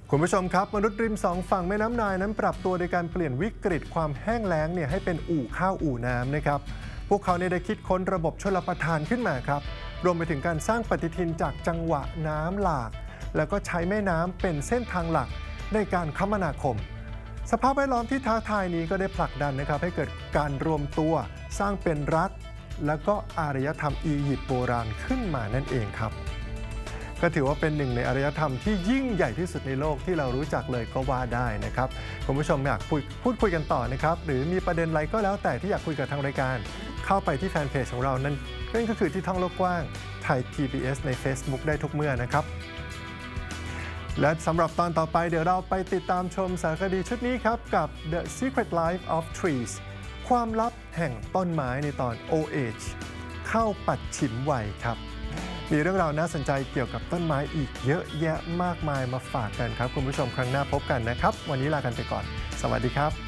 คุณผู้ชมครับมนุษย์ริมสองฝั่งแม่น้ำนายนั้นปรับตัวในการเปลี่ยนวิกฤตความแห้งแล้งให้เป็นอู่ข้าวอู่น้ำนะครับพวกเขาได้คิดค้นระบบชลประทานขึ้นมาครับรวมไปถึงการสร้างปฏิทินจากจังหวะน้ำหลากแล้วก็ใช้แม่น้ำเป็นเส้นทางหลักในการคมนาคมสภาพแวดล้อมที่ท้าทายนี้ก็ได้ผลักดันนะครับให้เกิดการรวมตัวสร้างเป็นรัฐแล้วก็อารยธรรมอียิปต์โบราณขึ้นมานั่นเองครับก็ถือว่าเป็นหนึ่งในอารยธรรมที่ยิ่งใหญ่ที่สุดในโลกที่เรารู้จักเลยก็ว่าได้นะครับคุณผู้ชมอยากพูดคุยกันต่อนะครับหรือมีประเด็นอะไรก็แล้วแต่ที่อยากคุยกับทางรายการเข้าไปที่แฟนเพจของเรานั่นก็คือที่ท่องโลกกว้างไทย PBS ใน Facebook ได้ทุกเมื่อนะครับและสำหรับตอนต่อไปเดี๋ยวเราไปติดตามชมสารคดีชุดนี้ครับกับ The Secret Life of Trees ความลับแห่งต้นไม้ในตอน Old Age เข้าปัดฉิมวัยครับมีเรื่องราวน่าสนใจเกี่ยวกับต้นไม้อีกเยอะแยะมากมายมาฝากกันครับคุณผู้ชมครั้งหน้าพบกันนะครับวันนี้ลากันไปก่อนสวัสดีครับ